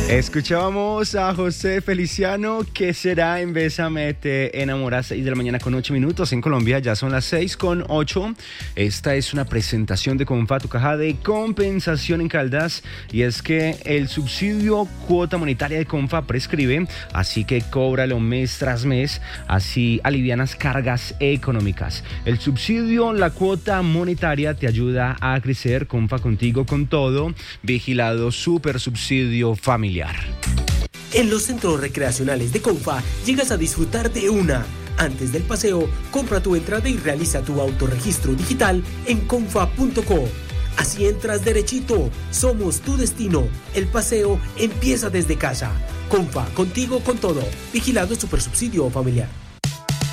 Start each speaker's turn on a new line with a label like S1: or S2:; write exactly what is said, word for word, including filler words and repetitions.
S1: Escuchábamos a José Feliciano, que será en Bésame Te Enamoras, seis de la mañana con ocho minutos. En Colombia ya son las seis con ocho. Esta es una presentación de Comfa, tu caja de compensación en Caldas. Y es que el subsidio cuota monetaria de Comfa prescribe, así que cóbralo mes tras mes, así alivianas cargas económicas. El subsidio, la cuota monetaria, te ayuda a crecer. Comfa, contigo con todo. Vigilado Super Subsidio Familiar.
S2: En los centros recreacionales de Comfa llegas a disfrutar de una. Antes del paseo, compra tu entrada y realiza tu autorregistro digital en comfa punto co. Así entras derechito. Somos tu destino. El paseo empieza desde casa. Comfa, contigo con todo. Vigilado Supersubsidio Familiar.